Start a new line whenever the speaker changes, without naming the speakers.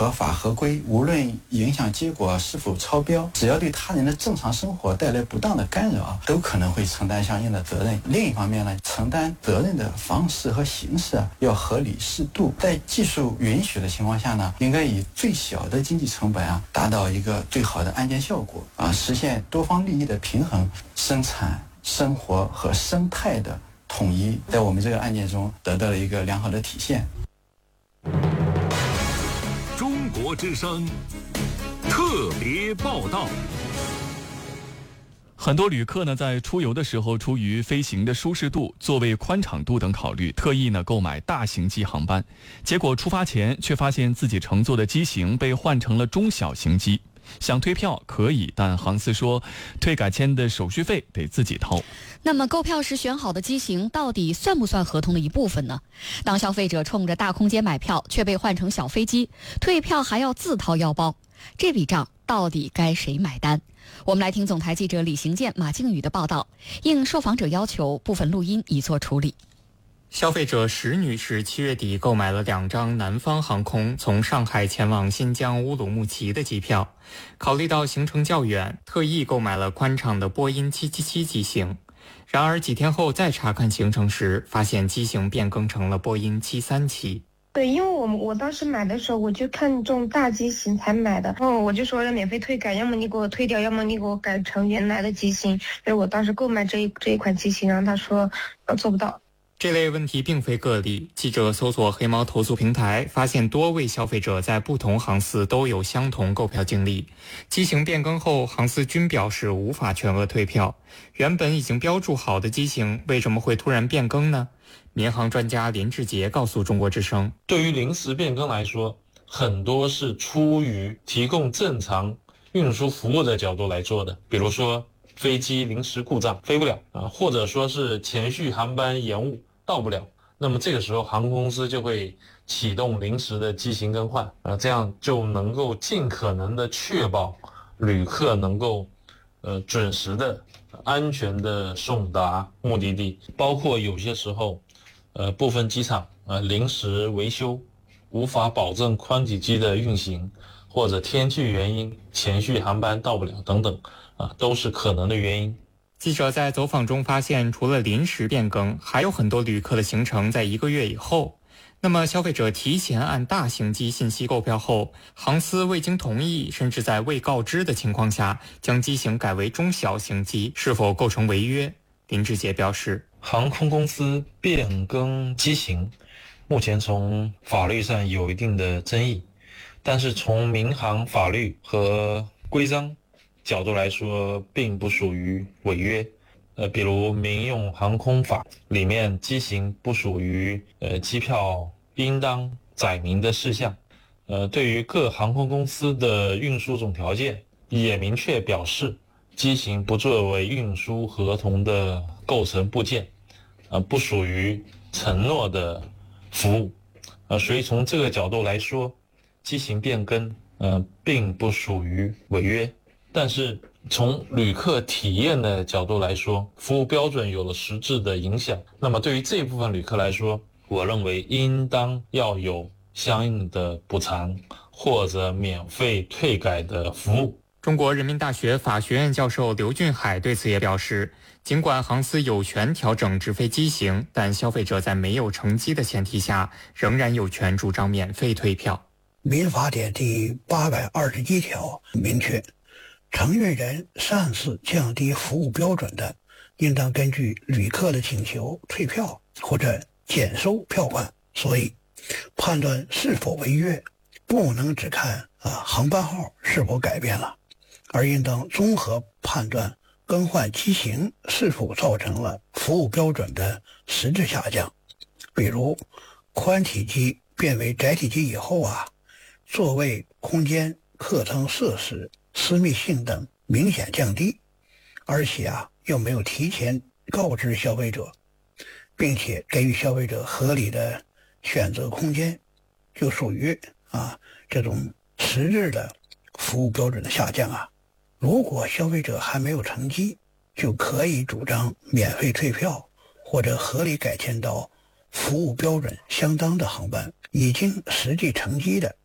合法合规，无论影响结果是否超标，只要对他人的正常生活带来不当的干扰，都可能会承担相应的责任。另一方面呢，承担责任的方式和形式要合理适度，在技术允许的情况下呢，应该以最小的经济成本达到一个最好的案件效果实现多方利益的平衡，生产、生活和生态的统一，在我们这个案件中得到了一个良好的体现。
中国之声特别报道。
很多旅客呢，在出游的时候，出于飞行的舒适度、座位宽敞度等考虑，特意呢购买大型机航班，结果出发前却发现自己乘坐的机型被换成了中小型机。想退票可以，但航司说退改签的手续费得自己掏。
那么购票时选好的机型到底算不算合同的一部分呢？当消费者冲着大空间买票却被换成小飞机，退票还要自掏腰包，这笔账到底该谁买单？我们来听总台记者李行健、马靖宇的报道。应受访者要求，部分录音已作处理。
消费者石女士7月底购买了2张南方航空从上海前往新疆乌鲁木齐的机票，考虑到行程较远，特意购买了宽敞的波音777机型。然而几天后再查看行程时，发现机型变更成了波音737。
对，因为我当时买的时候我就看中大机型才买的，我就说要免费退改，要么你给我退掉，要么你给我改成原来的机型。所以我当时购买这一款机型，然后他说做不到。
这类问题并非个例，记者搜索黑猫投诉平台，发现多位消费者在不同航司都有相同购票经历。机型变更后，航司均表示无法全额退票。原本已经标注好的机型，为什么会突然变更呢？民航专家林志杰告诉中国之声，
对于临时变更来说，很多是出于提供正常运输服务的角度来做的，比如说飞机临时故障飞不了或者说是前续航班延误到不了，那么这个时候航空公司就会启动临时的机型更换这样就能够尽可能的确保旅客能够准时的安全的送达目的地。包括有些时候部分机场临时维修无法保证宽体机的运行，或者天气原因前续航班到不了等等都是可能的原因。
记者在走访中发现，除了临时变更，还有很多旅客的行程在1个月以后。那么消费者提前按大型机信息购票后，航司未经同意，甚至在未告知的情况下将机型改为中小型机，是否构成违约？林志杰表示，
航空公司变更机型目前从法律上有一定的争议，但是从民航法律和规章角度来说并不属于违约。比如民用航空法里面机型不属于机票应当载明的事项。对于各航空公司的运输总条件也明确表示，机型不作为运输合同的构成部件，不属于承诺的服务。所以从这个角度来说，机型变更并不属于违约。但是从旅客体验的角度来说，服务标准有了实质的影响。那么对于这一部分旅客来说，我认为应当要有相应的补偿或者免费退改的服务。
中国人民大学法学院教授刘俊海对此也表示，尽管航司有权调整直飞机型，但消费者在没有乘机的前提下，仍然有权主张免费退票。
民法典第821条明确，承运人擅自降低服务标准的，应当根据旅客的请求退票或者减收票款。所以判断是否违约，不能只看航班号是否改变了，而应当综合判断更换机型是否造成了服务标准的实质下降。比如宽体机变为窄体机以后座位空间、客舱设施、私密性等明显降低，而且又没有提前告知消费者，并且给予消费者合理的选择空间，就属于这种实质的服务标准的下降如果消费者还没有乘机，就可以主张免费退票或者合理改签到服务标准相当的航班。已经实际乘机的，